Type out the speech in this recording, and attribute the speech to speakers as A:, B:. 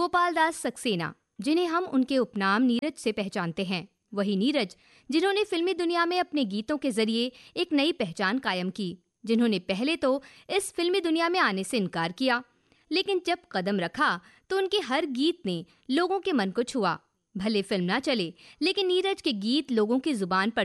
A: गोपाल दास सक्सेना, जिन्हें हम उनके उपनाम नीरज से पहचानते हैं, वही नीरज जिन्होंने फिल्मी दुनिया में अपने गीतों के जरिए एक नई पहचान कायम की, जिन्होंने पहले तो इस फिल्मी दुनिया में आने से इनकार किया, लेकिन जब कदम रखा तो उनके हर गीत ने लोगों के मन को छुआ। भले फिल्म ना चले, लेकिन नीरज के गीत लोगों की जुबान पर